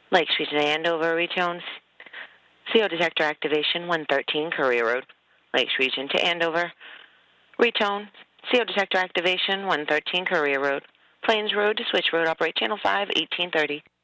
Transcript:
Lakes Region to Andover, retones. CO detector activation 113 Courier Road. Lakes Region to Andover. Retone. CO detector activation 113 Courier Road. Plains Road to Switch Road, operate channel 5, 1830.